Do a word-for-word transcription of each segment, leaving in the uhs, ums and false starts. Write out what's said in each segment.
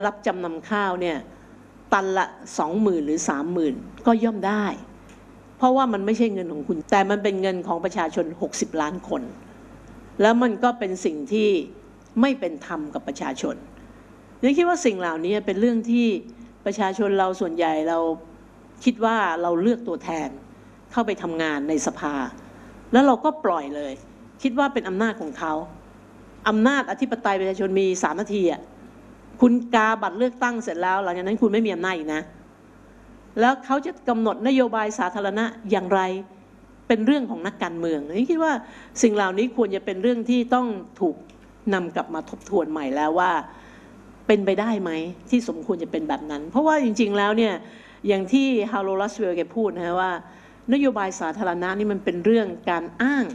รับจำนำข้าวเนี่ยตันละสองหมื่นหรือสามหมื่นก็ย่อมได้เพราะว่ามันไม่ใช่เงินของคุณแต่มันเป็นเงินของประชาชนหกสิบล้านคนแล้วมันก็เป็นสิ่งที่ไม่เป็นธรรมกับประชาชนนี่คิดว่าสิ่งเหล่านี้เป็นเรื่องที่ประชาชนเราส่วนใหญ่เราคิดว่าเราเลือกตัวแทนเข้าไปทำงานในสภาแล้วเราก็ปล่อยเลยคิดว่าเป็นอำนาจของเขาอำนาจอธิปไตยประชาชนมีสามนาทีอ่ะคุณกาบัตรเลือกตั้งเสร็จแล้วหลังจากนั้นคุณไม่มีอำนาจอีกนะแล้วเขาจะกำหนดนโยบายสาธารณะอย่างไรเป็นเรื่องของนักการเมืองนี่คิดว่าสิ่งเหล่านี้ควรจะเป็นเรื่องที่ต้องถูกนำกลับมาทบทวนใหม่แล้วว่าเป็นไปได้ไหมที่สมควรจะเป็นแบบนั้นเพราะว่าจริงๆแล้วเนี่ยอย่างที่ฮาโลลัสเวลแกพูดนะว่านโยบายสาธารณะนี่มันเป็นเรื่องการอ้าง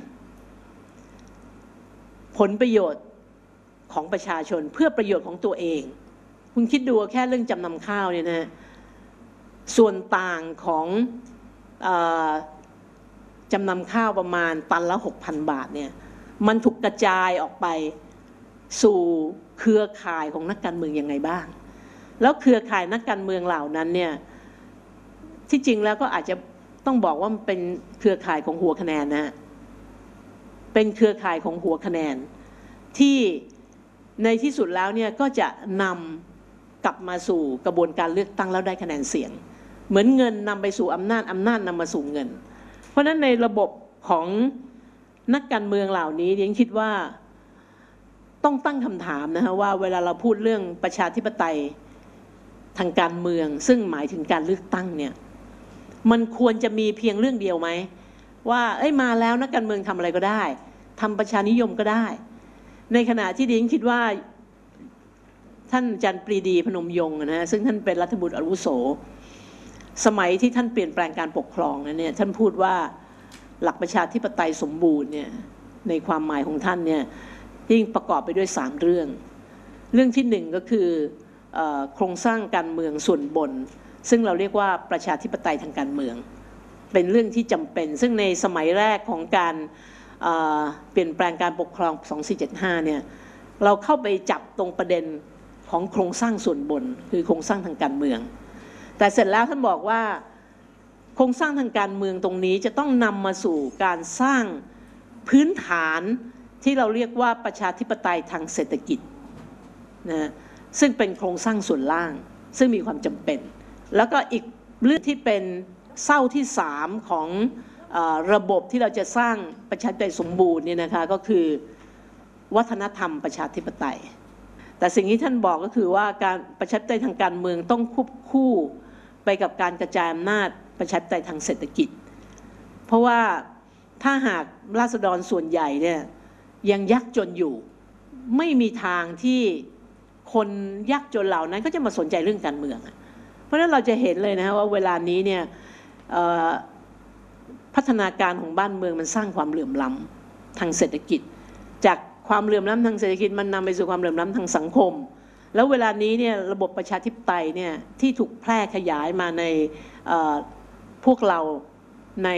ผลประโยชน์ของประชาชนเพื่อประโยชน์ของตัวเองคุณคิดดูแค่เรื่องจำนำข้าวเนี่ยนะส่วนต่างของเอ่อจำนำข้าวประมาณตันละ หกพัน บาทเนี่ยมันถูกกระจายออกไปสู่เครือข่ายของนักการเมืองยังไงบ้างแล้วเครือข่ายนักการเมืองเหล่านั้นเนี่ยที่จริงแล้วก็อาจจะต้องบอกว่ามันเป็นเครือข่ายของหัวคะแนนนะเป็นเครือข่ายของหัวคะแนนที่ในที่สุดแล้วเนี่ยก็จะนำกลับมาสู่กระบวนการเลือกตั้งแล้วได้คะแนนเสียงเหมือนเงินนำไปสู่อำนาจอำนาจนำมาสู่เงินเพราะฉะนั้นในระบบของนักการเมืองเหล่านี้ยังคิดว่าต้องตั้งคำถามนะฮะว่าเวลาเราพูดเรื่องประชาธิปไตยทางการเมืองซึ่งหมายถึงการเลือกตั้งเนี่ยมันควรจะมีเพียงเรื่องเดียวไหมว่าเอ้ยมาแล้วนักการเมืองทำอะไรก็ได้ทำประชานิยมก็ได้ในขณะที่ดิฉันคิดว่าท่านจันทร์ปรีดีพนมยงค์นะซึ่งท่านเป็นรัฐบุตรอาวุโสสมัยที่ท่านเปลี่ยนแปลงการปกครองนะเนี่ยท่านพูดว่าหลักประชาธิปไตยสมบูรณ์เนี่ยในความหมายของท่านเนี่ยยิ่งประกอบไปด้วยสามเรื่องเรื่องที่หนึ่งก็คือโครงสร้างการเมืองส่วนบนซึ่งเราเรียกว่าประชาธิปไตยทางการเมืองเป็นเรื่องที่จำเป็นซึ่งในสมัยแรกของการเปลี่ยนแปลงการปกครองสองสี่เจ็ดห้าเนี่ยเราเข้าไปจับตรงประเด็นของโครงสร้างส่วนบนคือโครงสร้างทางการเมืองแต่เสร็จแล้วท่านบอกว่าโครงสร้างทางการเมืองตรงนี้จะต้องนำมาสู่การสร้างพื้นฐานที่เราเรียกว่าประชาธิปไตยทางเศรษฐกิจนะซึ่งเป็นโครงสร้างส่วนล่างซึ่งมีความจำเป็นแล้วก็อีกเรื่องที่เป็นเส้าที่สามของระบบที่เราจะสร้างประชาธิปไตยสมบูรณ์เนี่ยนะคะก็คือวัฒนธรรมประชาธิปไตยแต่สิ่งที่ท่านบอกก็คือว่าการประชาธิปไตยทางการเมืองต้องควบคู่ไปกับการกระจายอำนาจประชาธิปไตยทางเศรษฐกิจเพราะว่าถ้าหากราษฎรส่วนใหญ่เนี่ยยังยากจนอยู่ไม่มีทางที่คนยากจนเหล่านั้นก็จะมาสนใจเรื่องการเมืองเพราะฉะนั้นเราจะเห็นเลยนะว่าเวลานี้เนี่ยพัฒนาการของบ้านเมืองมันสร้างความเหลื่อมล้ำทางเศรษฐกิจจากความเหลื่อมล้ำทางเศรษฐกิจมันนำไปสู่ความเหลื่อมล้ำทางสังคมแล้วเวลานี้เนี่ยระบบประชาธิปไตยเนี่ยที่ถูกแพร่ขยายมาในพวกเรา